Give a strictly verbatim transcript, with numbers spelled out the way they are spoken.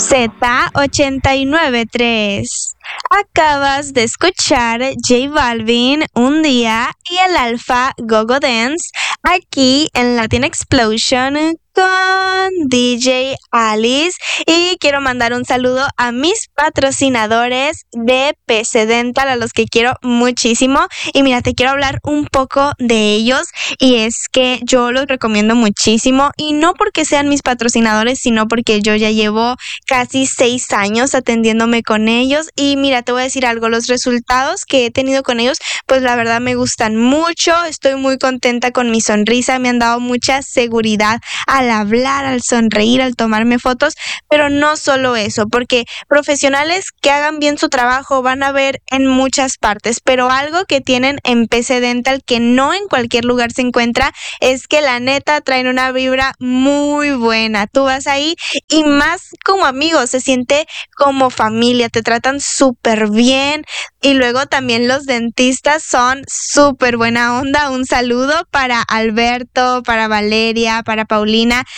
Z ochenta y nueve punto tres. Acabas de escuchar J Balvin, Un Día y el Alfa Gogo Dance aquí en Latin Explosion con D J Alice. Y quiero mandar un saludo a mis patrocinadores de P C Dental, a los que quiero muchísimo. Y mira, te quiero hablar un poco de ellos, y es que yo los recomiendo muchísimo, y no porque sean mis patrocinadores, sino porque yo ya llevo casi seis años atendiéndome con ellos. Y mira, te voy a decir algo, los resultados que he tenido con ellos, pues la verdad me gustan mucho. Estoy muy contenta con mi sonrisa, me han dado mucha seguridad al hablar, al sonreír, al tomarme fotos. Pero no solo eso, porque profesionales que hagan bien su trabajo van a ver en muchas partes, pero algo que tienen en P C Dental que no en cualquier lugar se encuentra es que la neta traen una vibra muy buena. Tú vas ahí y más como amigos, se siente como familia, te tratan súper bien. Y luego también los dentistas son súper buena onda. Un saludo para Alberto, para Valeria, para Paulina,